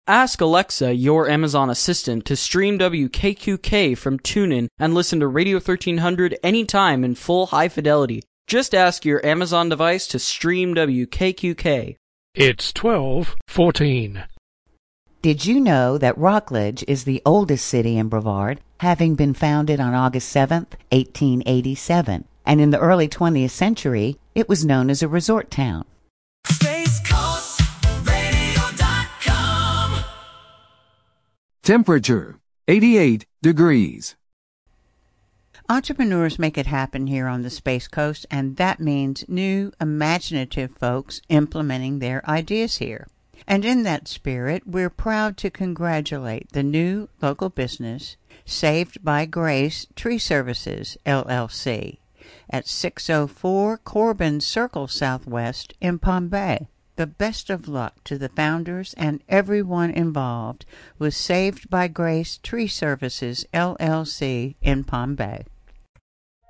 Ask Alexa, your Amazon assistant, to stream WKQK from TuneIn and listen to Radio 1300 anytime in full high fidelity. Just ask your Amazon device to stream WKQK. It's 12:14. Did you know that Rockledge is the oldest city in Brevard, having been founded on August 7th, 1887, and in the early 20th century, it was known as a resort town. SpaceCoastRadio.com. Temperature, 88 degrees. Entrepreneurs make it happen here on the Space Coast, and that means new, imaginative folks implementing their ideas here. And in that spirit, we're proud to congratulate the new local business, Saved by Grace Tree Services, LLC, at 604 Corbin Circle Southwest in Palm Bay. The best of luck to the founders and everyone involved with Saved by Grace Tree Services, LLC in Palm Bay.